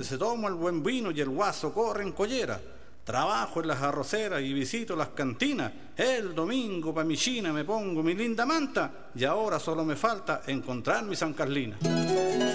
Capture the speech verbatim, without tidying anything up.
se toma el buen vino y el guaso corre en collera. Trabajo en las arroceras y visito las cantinas. El domingo pa' mi china me pongo mi linda manta y ahora solo me falta encontrar mi San Carlina.